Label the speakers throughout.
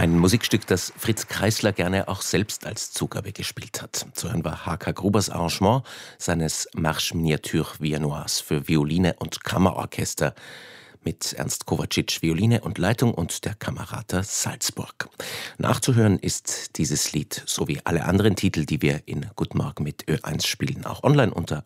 Speaker 1: Ein Musikstück, das Fritz Kreisler gerne auch selbst als Zugabe gespielt hat. Zu hören war H.K. Grubers Arrangement seines Marche Miniature Viennoise für Violine und Kammerorchester mit Ernst Kovacic Violine und Leitung und der Kammerrater Salzburg. Nachzuhören ist dieses Lied sowie alle anderen Titel, die wir in Guten Morgen mit Ö1 spielen, auch online unter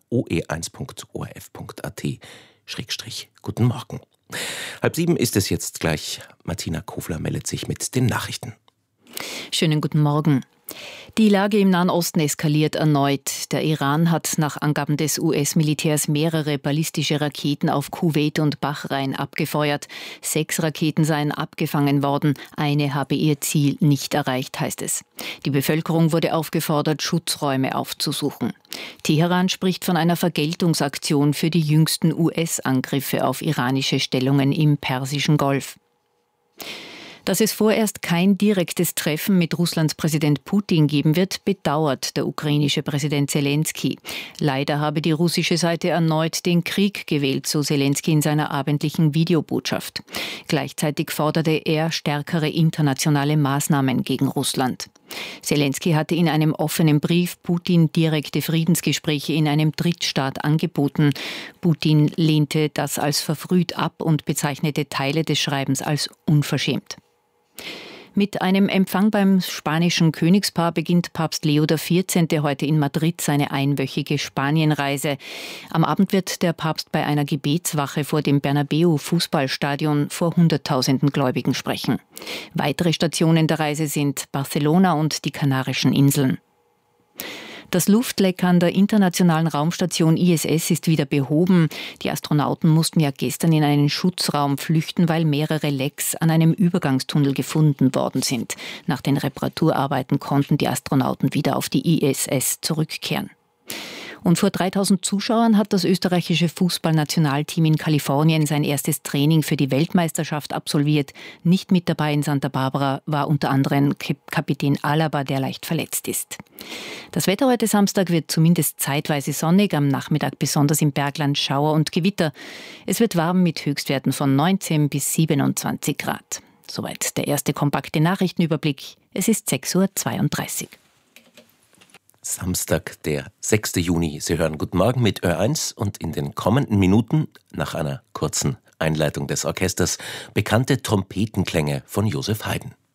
Speaker 1: oe1.orf.at/Guten Morgen. 6:30 ist es jetzt gleich. Martina Kofler meldet sich mit den Nachrichten.
Speaker 2: Schönen guten Morgen. Die Lage im Nahen Osten eskaliert erneut. Der Iran hat nach Angaben des US-Militärs mehrere ballistische Raketen auf Kuwait und Bahrain abgefeuert. 6 Raketen seien abgefangen worden. Eine habe ihr Ziel nicht erreicht, heißt es. Die Bevölkerung wurde aufgefordert, Schutzräume aufzusuchen. Teheran spricht von einer Vergeltungsaktion für die jüngsten US-Angriffe auf iranische Stellungen im Persischen Golf. Dass es vorerst kein direktes Treffen mit Russlands Präsident Putin geben wird, bedauert der ukrainische Präsident Selenskyj. Leider habe die russische Seite erneut den Krieg gewählt, so Selenskyj in seiner abendlichen Videobotschaft. Gleichzeitig forderte er stärkere internationale Maßnahmen gegen Russland. Selenskyj hatte in einem offenen Brief Putin direkte Friedensgespräche in einem Drittstaat angeboten. Putin lehnte das als verfrüht ab und bezeichnete Teile des Schreibens als unverschämt. Mit einem Empfang beim spanischen Königspaar beginnt Papst Leo XIV. Heute in Madrid seine einwöchige Spanienreise. Am Abend wird der Papst bei einer Gebetswache vor dem Bernabeu-Fußballstadion vor Hunderttausenden Gläubigen sprechen. Weitere Stationen der Reise sind Barcelona und die Kanarischen Inseln. Das Luftleck an der internationalen Raumstation ISS ist wieder behoben. Die Astronauten mussten ja gestern in einen Schutzraum flüchten, weil mehrere Lecks an einem Übergangstunnel gefunden worden sind. Nach den Reparaturarbeiten konnten die Astronauten wieder auf die ISS zurückkehren. Und vor 3000 Zuschauern hat das österreichische Fußballnationalteam in Kalifornien sein erstes Training für die Weltmeisterschaft absolviert. Nicht mit dabei in Santa Barbara war unter anderem Kapitän Alaba, der leicht verletzt ist. Das Wetter heute Samstag wird zumindest zeitweise sonnig, am Nachmittag besonders im Bergland Schauer und Gewitter. Es wird warm mit Höchstwerten von 19 bis 27 Grad. Soweit der erste kompakte Nachrichtenüberblick. Es ist 6:32 Uhr.
Speaker 1: Samstag, der 6. Juni. Sie hören Guten Morgen mit Ö1 und in den kommenden Minuten, nach einer kurzen Einleitung des Orchesters, bekannte Trompetenklänge von Joseph Haydn.